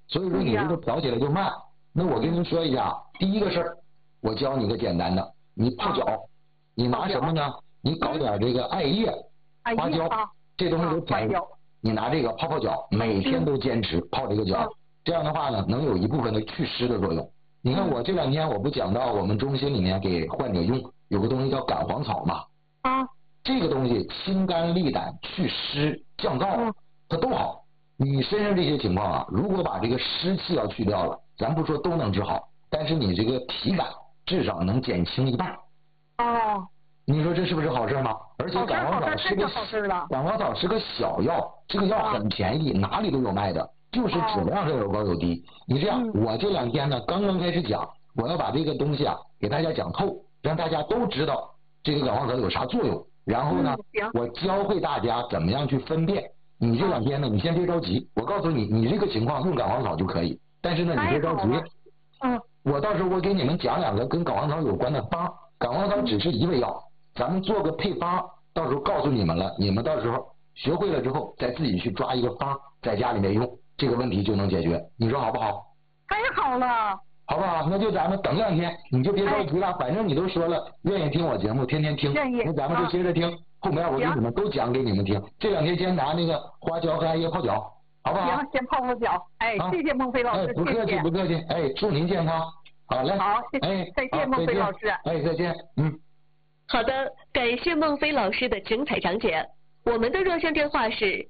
所以说你这个调起来就慢。那我跟您说一下，第一个事儿，我教你个简单的，你泡脚，你拿什么呢？你搞点这个艾叶、花椒，这东西都便宜，你拿这个泡泡脚，每天都坚持泡这个脚，这样的话呢，能有一部分的祛湿的作用。你看我这2天我不讲到我们中心里面给患者用有个东西叫感黄草嘛，这个东西清肝利胆、祛湿降燥，它都好。你身上这些情况啊，如果把这个湿气要去掉了，咱不说都能治好，但是你这个体感至少能减轻一半。你说这是不是好事吗？而且感黄草是个小药，这个药很便宜，哪里都有卖的，就是质量上有高有低。你这样，我这2天呢刚刚开始讲，我要把这个东西啊给大家讲透，让大家都知道这个感黄草有啥作用。然后呢，我教会大家怎么样去分辨。你这2天呢，你先别着急，我告诉你，你这个情况用感黄草就可以。但是呢，你别着急。我到时候我给你们讲2个跟感黄草有关的方，感黄草只是一味药，咱们做个配方，到时候告诉你们了，你们到时候学会了之后，再自己去抓一个方，在家里面用，这个问题就能解决。你说好不好？ 太好了。 好不好？那就咱们等2天，你就别着急了，反正你都说了愿意听我节目，天天听，那咱们就接着听。后面我给你们都讲给你们听。这2天先拿那个花椒和艾叶泡脚，好不好？ 行，先泡脚。谢谢孟非老师， 不客气不客气。祝您健康。好嘞。 好，谢谢。再见，孟非老师。 再见。 好的，感谢孟非老师的精彩讲解。我们的热线电话是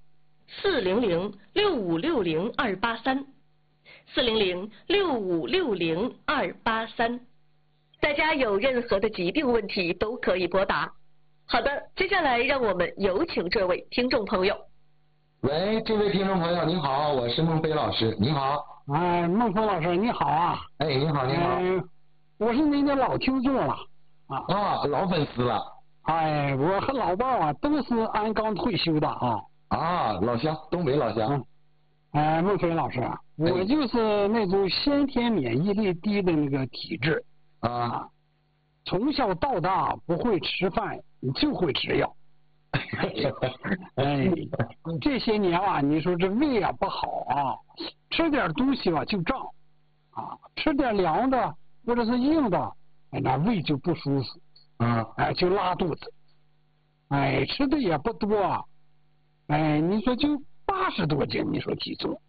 400-6560-283，400-6560-283。大家有任何的疾病问题都可以拨打。好的，接下来让我们有请这位听众朋友。 喂，这位听众朋友您好，我是孟非老师，您好。 孟非老师你好啊。 您好。 我是您的老听众了。 老粉丝了。 我和老伴啊都是鞍钢退休的老乡，东北老乡。 孟非老师我就是那种先天免疫力低的那个体质从小到大不会吃饭就会吃药。这些年你说这胃不好吃点东西就胀吃点凉的或者是硬的那胃就不舒服就拉肚子吃的也不多你说就80多斤，你说体重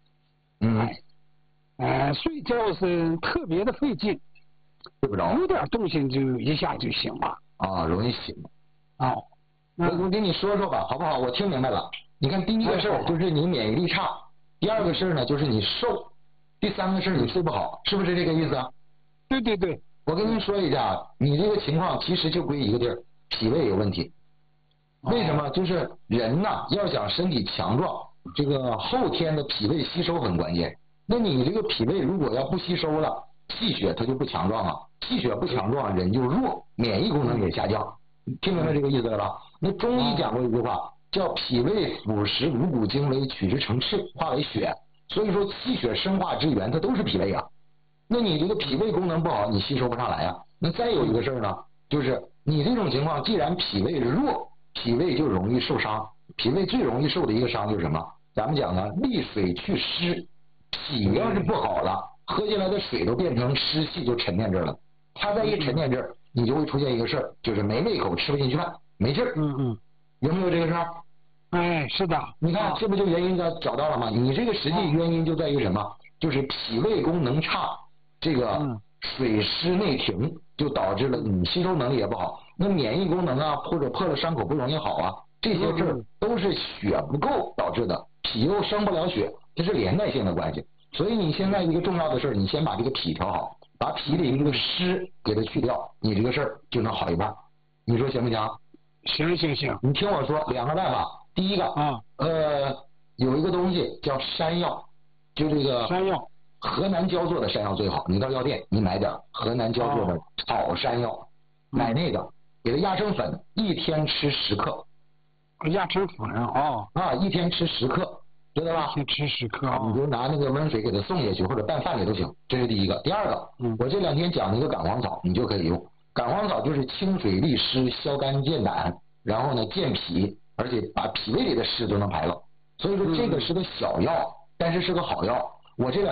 睡觉是特别的费劲， 睡不着， 有点动静就一下就醒了容易醒我跟你说说吧，好不好？我听明白了。你看，第一个事儿就是你免疫力差，第2个事儿呢就是你瘦，第3个事儿你睡不好，是不是这个意思对。 我跟您说一下，你这个情况其实就归一个地儿，脾胃有问题。为什么？就是人呐，要想身体强壮，这个后天的脾胃吸收很关键。那你这个脾胃如果要不吸收了，气血它就不强壮气血不强壮，人就弱，免疫功能也下降。听明白这个意思了吧？那中医讲过一句话，叫脾胃腐蚀五谷精微，取之成赤，化为血。所以说气血生化之源它都是脾胃那你这个脾胃功能不好，你吸收不上来那再有一个事儿呢，就是你这种情况，既然脾胃弱，脾胃就容易受伤。脾胃最容易受的一个伤就是什么？咱们讲利水祛湿。脾要是不好了，喝进来的水都变成湿气，就沉淀这儿了。它再一沉淀这儿，你就会出现一个事儿，就是没胃口，吃不进去饭，没劲儿。有没有这个事儿？ 是的。 你看这不就原因找到了吗？你这个实际原因就在于什么？就是脾胃功能差，这个水湿内停，就导致了你吸收能力也不好。那免疫功能或者破了伤口不容易好这些事儿都是血不够导致的，脾又生不了血，这是连带性的关系。所以你现在一个重要的事儿，你先把这个脾调好，把脾里这个湿给它去掉，你这个事儿就能好一半。你说行不行？ 行。 你听我说2个办法。第一个有一个东西叫山药，就这个山药， 河南焦作的山药最好。你到药店你买点河南焦作的草山药，买那个给它压成粉，1天吃10克。 压成粉 1天吃10克，知道吧 ？1天吃10克你就拿那个温水给它送下去，或者拌饭里都行。这是第一个。第2个我这2天讲一个感黄草，你就可以用。感黄草就是清水利湿，消肝健胆，然后呢健脾，而且把脾胃里的湿都能排了。所以说这个是个小药，但是是个好药。我这